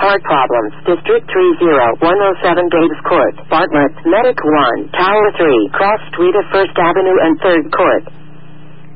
heart problems. District 30107 Gabes Court. Bartlett. Medic 1. Tower 3. Cross Street of 1st Avenue and 3rd Court.